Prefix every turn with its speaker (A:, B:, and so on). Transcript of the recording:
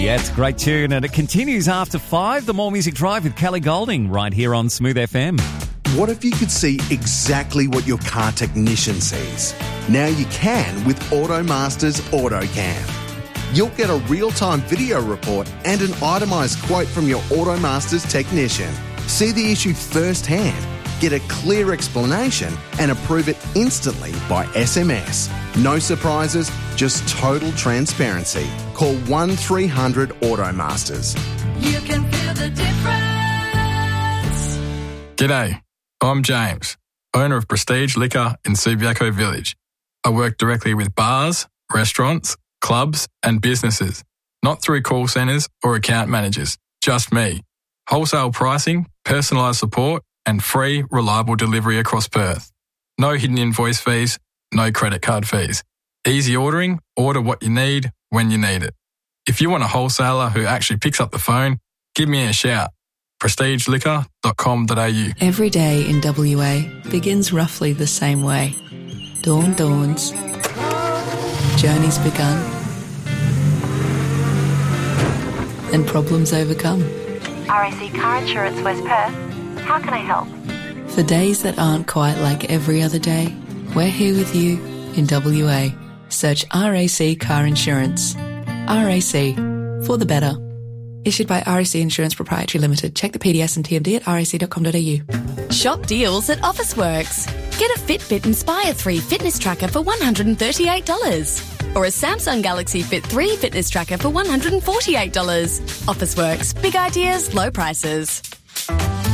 A: Yeah, it's a great tune, and it continues after 5. The More Music Drive with Kelly Golding right here on Smooth FM.
B: What if you could see exactly what your car technician sees? Now you can with AutoMaster's AutoCam. You'll get a real-time video report and an itemised quote from your AutoMaster's technician. See the issue firsthand, get a clear explanation and approve it instantly by SMS. No surprises, just total transparency. Call 1300 AutoMasters.
C: You can feel the difference.
D: G'day, I'm James, owner of Prestige Liquor in Subiaco Village. I work directly with bars, restaurants, clubs and businesses, not through call centres or account managers, just me. Wholesale pricing, personalised support and free, reliable delivery across Perth. No hidden invoice fees, no credit card fees. Easy ordering, order what you need when you need it. If you want a wholesaler who actually picks up the phone, give me a shout. prestigeliquor.com.au.
E: Every day in WA begins roughly the same way. Dawn dawns. Journey's begun. And problems overcome.
F: RAC Car Insurance West Perth. How can I help?
E: For days that aren't quite like every other day, we're here with you in WA. Search RAC Car Insurance. RAC. For the better. Issued by RAC Insurance Proprietary Limited. Check the PDS and TMD at rac.com.au.
G: Shop deals at Officeworks. Get a Fitbit Inspire 3 fitness tracker for $138. Or a Samsung Galaxy Fit 3 fitness tracker for $148. Officeworks. Big ideas, low prices.